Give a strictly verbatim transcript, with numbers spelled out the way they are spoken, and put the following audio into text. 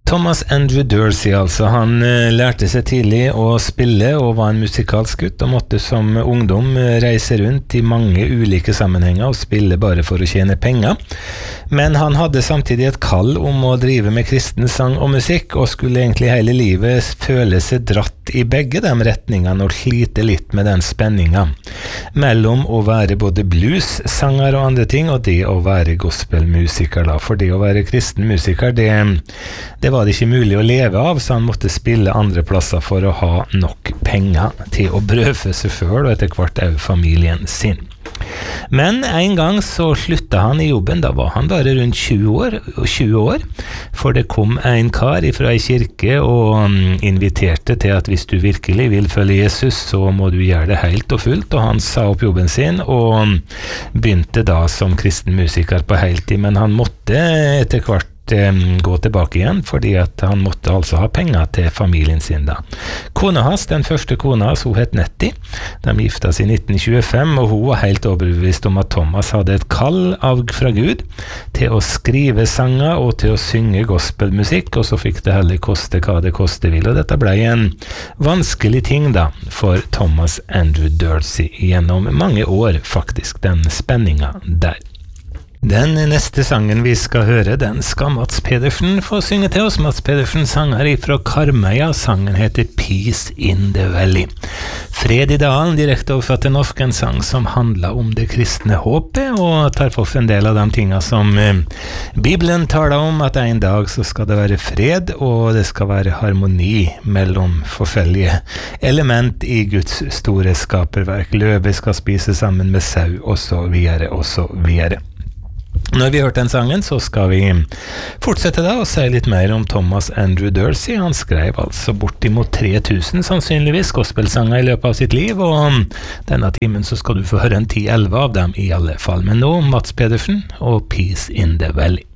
Thomas Andrew Dorsey, altså, han eh, lærte seg tidlig å spille og var en musikalsk gutt og måtte som ungdom eh, reise rundt i mange ulike sammenhenger og spille bare for å tjene penger. Men han hadde samtidig et kall om å drive med kristen sang og musikk, og skulle egentlig hele livet føle seg dratt i begge de retningene og slite litt med den spenningen mellom å være både blues-sanger og andre ting, og det å være gospelmusiker da. For det å være kristen musiker, det, det var det ikke mulig å leve av, så han måtte spille andre plasser for å ha nok penger til å brødfø seg selv og etter hvert også familien sin. Men en gang så sluttet han i jobben, da var han bare rundt tjue år, tjue år, for det kom en kar fra en kirke og inviterte til at hvis du virkelig vil følge Jesus, så må du gjøre det helt og fullt, og han sa opp jobben sin og begynte da som kristen musiker på heltid, men han måtte etter hvert gå tilbake igjen, fordi at han måtte altså ha penger til familien sin da. Kona hans, den første kona hans, hun het Nettie. De gifta seg i nitten tjuefem, og hun var helt overbevist om at Thomas hadde et kall av fra Gud til å skrive sanger og til å synge gospelmusikk, og så fikk det heller koste hva det koste vil, og dette ble en vanskelig ting da for Thomas Andrew Dorsey gjennom mange år, faktisk, den spenningen der. Den neste sangen vi skal høre, den skal Mats Pedersen få synge til oss. Mats Pedersen sanger ifra Karmøya. Sangen heter Peace in the Valley. Fred i dalen, direkte overført til norsk, en sang som handler om det kristne håpet, og tar for en del av de tingene som eh, Bibelen taler om, at en dag så skal det være fred, og det skal være harmoni mellom forskjellige element i Guds store skaperverk. Løve skal spise sammen med sau, og så videre, og så videre. Når vi har hørt den sangen, så skal vi fortsette da og si litt mer om Thomas Andrew Dorsey. Han skrev altså bortimot tre tusen sannsynligvis gospelsanger i løpet av sitt liv, og denne timen så skal du få høre en ti elleve av dem i alle fall. Men nå Mats Pedersen og Peace in the Valley.